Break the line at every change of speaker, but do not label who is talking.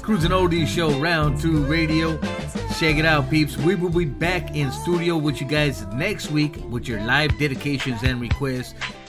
Cruising Oldies Show, Round 2 Radio. Check it out, peeps. We will be back in studio with you guys next week with your live dedications and requests.